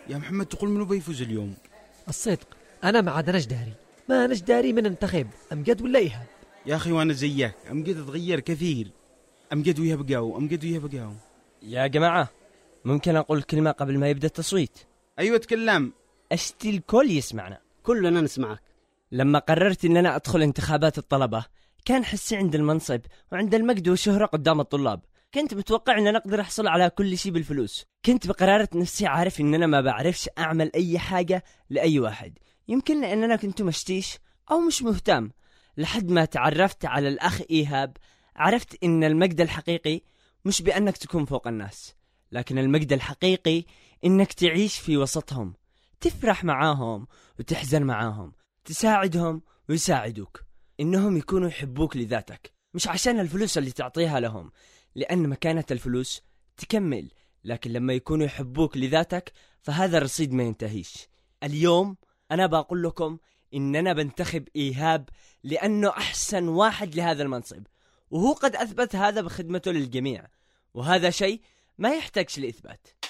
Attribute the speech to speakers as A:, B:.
A: يا محمد تقول منو بيفوز اليوم؟
B: الصدق أنا ما عاد نجداري، ما نجداري من انتخب أمجد ولا إيهاب.
A: يا أخي وأنا زيك، أمجد تغير كثير، أمجد ويبقاو.
C: يا جماعة ممكن أقول كلمة قبل ما يبدأ التصويت؟
A: أيوة تكلم.
C: أشتي الكل يسمعنا.
D: كلنا نسمعك.
C: لما قررت إن أنا أدخل انتخابات الطلبة كان حسي عند المنصب وعند المجد والشهرة قدام الطلاب. كنت متوقع إن أنا أقدر أحصل على كل شيء بالفلوس. كنت بقرارة نفسي عارف إن أنا ما بعرفش أعمل أي حاجة لأي واحد، يمكن لأن أنا كنت مشتيش أو مش مهتم. لحد ما تعرفت على الأخ إيهاب عرفت إن المجد الحقيقي مش بأنك تكون فوق الناس، لكن المجد الحقيقي إنك تعيش في وسطهم، تفرح معاهم وتحزن معاهم، تساعدهم ويساعدوك، إنهم يكونوا يحبوك لذاتك مش عشان الفلوس اللي تعطيها لهم، لأن مكانة الفلوس تكمل، لكن لما يكونوا يحبوك لذاتك فهذا الرصيد ما ينتهيش. اليوم أنا بقول لكم إن أنا بنتخب إيهاب لأنه أحسن واحد لهذا المنصب، وهو قد أثبت هذا بخدمته للجميع، وهذا شيء ما يحتاجش لإثبات.